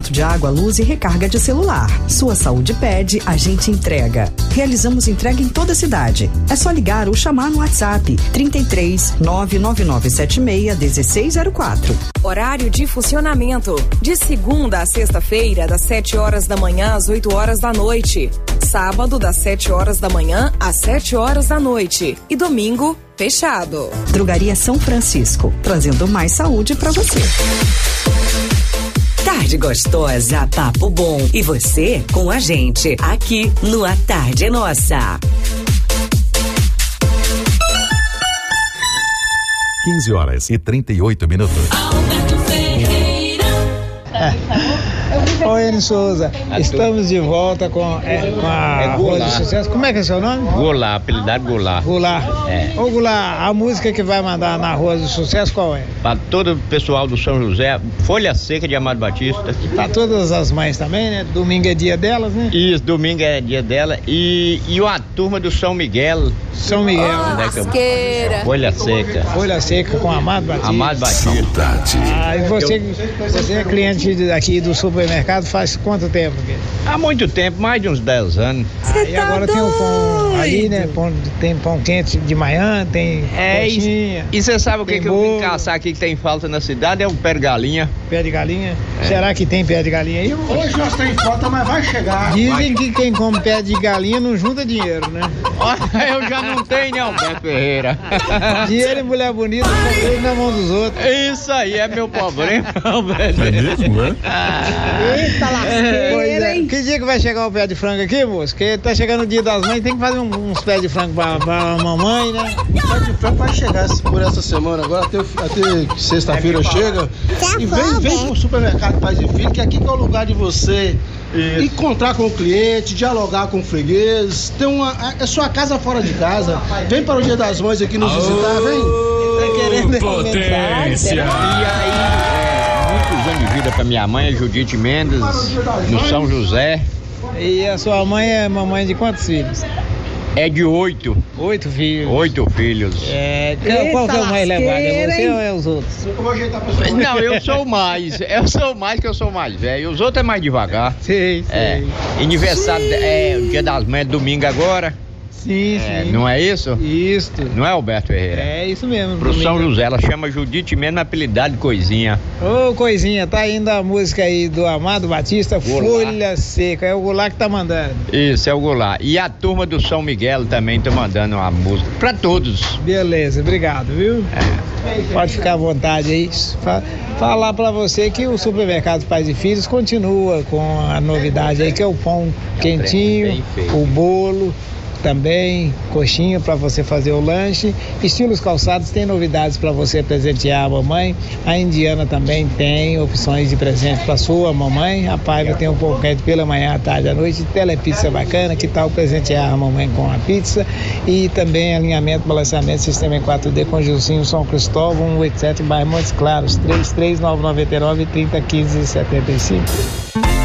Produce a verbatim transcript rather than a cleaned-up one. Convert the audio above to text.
atendimento de água, luz e recarga de celular. Sua saúde pede, a gente entrega. Realizamos entrega em toda a cidade. É só ligar ou chamar no WhatsApp trinta e três, nove nove nove sete seis, um seis zero quatro. Horário de funcionamento: de segunda a sexta-feira, das sete horas da manhã às oito horas da noite. Sábado, das sete horas da manhã às sete horas da noite. E domingo, fechado. Drogaria São Francisco, trazendo mais saúde pra você. Tarde gostosa, papo bom. E você com a gente, aqui no A Tarde é Nossa. quinze horas e trinta e oito minutos. Oi, Eni Souza, estamos de volta com, é, com a é Rua do Sucesso. Como é que é seu nome? Goulart, apelidado Goulart. Goulart. É. Ô Goulart, a música que vai mandar na Rua do Sucesso qual é? Para todo o pessoal do São José, Folha Seca de Amado Batista. Para todas as mães também, né? Domingo é dia delas, né? Isso, domingo é dia dela. E, e a turma do São Miguel. São Miguel. Oh, Folha Seca. Folha Seca com Amado Batista. Amado Batista. Saudade. Ah, e você, você é cliente aqui do supermercado faz quanto tempo? Há muito tempo, mais de uns dez anos. Ah, e agora tem o pão ali, né? Pão, tem pão quente de manhã, tem é, coxinha. E você sabe o que, que eu vim caçar aqui que tem falta na cidade? É o pé de galinha. Pé de galinha? É. Será que tem pé de galinha aí? Hoje nós temos falta, mas vai chegar. Dizem vai. que quem come pé de galinha não junta dinheiro, né? Eu já não tenho, né, Alberto Ferreira? Dinheiro e mulher bonita são na mão dos outros. Isso aí é meu problema, Alberto. É mesmo, né? Eita lasqueira, hein? Que dia que vai chegar o pé de frango aqui, moço? Porque tá chegando o dia das mães, tem que fazer um, uns pés de frango pra, pra mamãe, né? O pé de frango vai chegar por essa semana agora, até, até sexta-feira chega. E vem, vem pro supermercado Pais e Filhos, que aqui que é o lugar de você Isso. encontrar com o cliente, dialogar com o freguês. Tem uma, é sua casa fora de casa. Vem para o Dia das Mães aqui nos oh, visitar, vem. Tá querendo potência. E aí, é, muitos anos de vida pra minha mãe, Judite Mendes, no São José. E a sua mãe é mamãe de quantos filhos? É de oito. Oito filhos. Oito filhos. É, Eita, qual que é o mais levado? É você ou é os outros? Não, eu sou mais. Eu sou mais que eu sou mais velho. Os outros é mais devagar. Sei, sei. É, aniversário, é, o Dia das Mães é domingo agora. Sim, é, sim. Não é isso? Isso. Não é, Alberto Ferreira? É isso mesmo. Pro São José, ela chama Judite mesmo, apelidado de Coisinha. Ô, Coisinha, tá indo a música aí do Amado Batista, Goulart. Folha Seca, é o Goulart que tá mandando. Isso, é o Goulart. E a turma do São Miguel também tá mandando uma música pra todos. Beleza, obrigado, viu? É. Pode ficar à vontade aí. Falar pra você que o supermercado Pais e Filhos continua com a novidade aí, que é o pão quentinho, o bolo, também coxinha para você fazer o lanche. Estilos Calçados tem novidades para você presentear a mamãe. A Indiana também tem opções de presente para sua mamãe. A Paiva tem um pão quente pela manhã, à tarde, à noite. Telepizza bacana, que tal presentear a mamãe com a pizza? E também alinhamento, balanceamento, sistema em quatro D com Gilcinho, São Cristóvão, cento e oitenta e sete, bairro Montes Claros, três três nove nove nove, três zero um cinco, sete cinco.